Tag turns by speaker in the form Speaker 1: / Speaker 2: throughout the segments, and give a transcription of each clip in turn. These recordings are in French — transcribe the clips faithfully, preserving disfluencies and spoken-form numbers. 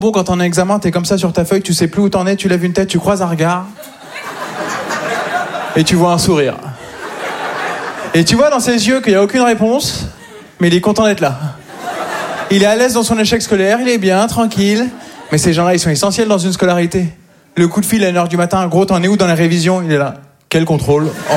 Speaker 1: gros, quand t'es en examen, t'es comme ça sur ta feuille, tu sais plus où t'en es, tu lèves une tête, tu croises un regard. Et tu vois un sourire. Et tu vois dans ses yeux qu'il n'y a aucune réponse, mais il est content d'être là. Il est à l'aise dans son échec scolaire, il est bien, tranquille. Mais ces gens-là, ils sont essentiels dans une scolarité. Le coup de fil à une heure du matin, gros, t'en es où dans la révision? Il est là. Quel contrôle? Oh.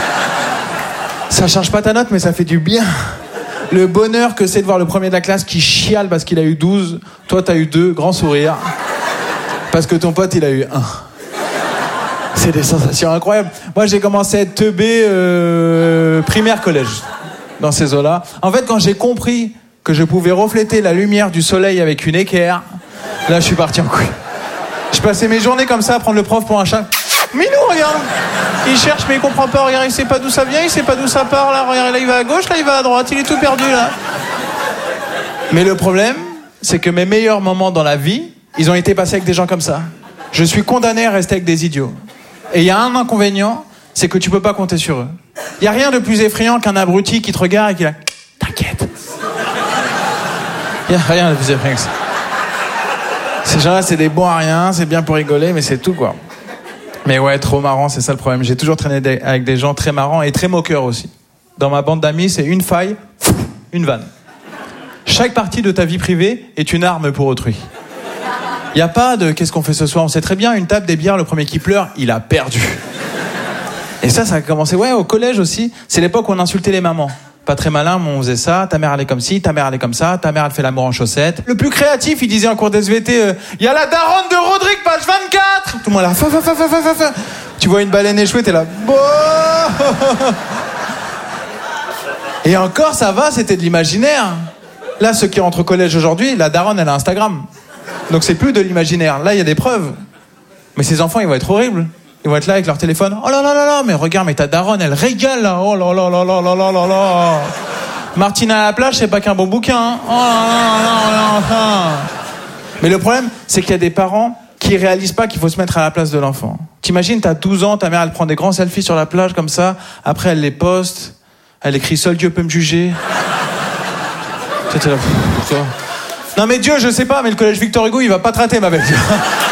Speaker 1: Ça charge pas ta note, mais ça fait du bien. Le bonheur que c'est de voir le premier de la classe qui chiale parce qu'il a eu douze. Toi, t'as eu deux, grand sourire. Parce que ton pote, il a eu un. C'est des sensations incroyables. Moi, j'ai commencé à être teubé euh, primaire, collège. Dans ces eaux-là. En fait, quand j'ai compris que je pouvais refléter la lumière du soleil avec une équerre, là, je suis parti en couille. Je passais mes journées comme ça à prendre le prof pour un chat. Mais nous, regarde. Il cherche, mais il comprend pas. Regarde, il sait pas d'où ça vient, il sait pas d'où ça part. Là, regarde, là, il va à gauche, là, il va à droite. Il est tout perdu, là. Mais le problème, c'est que mes meilleurs moments dans la vie, ils ont été passés avec des gens comme ça. Je suis condamné à rester avec des idiots. Et il y a un inconvénient, c'est que tu peux pas compter sur eux. Il y a rien de plus effrayant qu'un abruti qui te regarde et qui a... T'inquiète. Il y a rien de plus effrayant que ça. Ces gens-là, c'est des bons à rien, c'est bien pour rigoler, mais c'est tout, quoi. Mais ouais, trop marrant, c'est ça le problème. J'ai toujours traîné des, avec des gens très marrants et très moqueurs aussi. Dans ma bande d'amis, c'est une faille, une vanne. Chaque partie de ta vie privée est une arme pour autrui. Il n'y a pas de « qu'est-ce qu'on fait ce soir ?» On sait très bien, une table, des bières, le premier qui pleure, il a perdu. Et ça, ça a commencé, ouais, au collège aussi. C'est l'époque où on insultait les mamans. Pas très malin, mais on faisait ça. Ta mère, elle est comme ci, ta mère, elle est comme ça. Ta mère, elle fait l'amour en chaussettes. Le plus créatif, il disait en cours d'S V T, il euh, y a la daronne de Rodrigue, page vingt-quatre. Tout le monde là, fa, fa, fa, fa, fa, fa. Tu vois une baleine échouée, t'es là, bon. Et encore, ça va, c'était de l'imaginaire. Là, ceux qui rentrent au collège aujourd'hui, la daronne, elle a Instagram. Donc c'est plus de l'imaginaire. Là, il y a des preuves. Mais ces enfants, ils vont être horribles. Ils vont être là avec leur téléphone. Oh là là là là, mais regarde, mais ta daronne, elle régale là. Oh là là là là là là là là. Martine à la plage, c'est pas qu'un bon bouquin. Hein. Oh là là là là là. Mais le problème, c'est qu'il y a des parents qui réalisent pas qu'il faut se mettre à la place de l'enfant. T'imagines, t'as douze ans, ta mère, elle prend des grands selfies sur la plage comme ça. Après, elle les poste. Elle écrit « Seul Dieu peut me juger ». Non mais Dieu, je sais pas, mais le collège Victor Hugo, il va pas te rater, ma belle.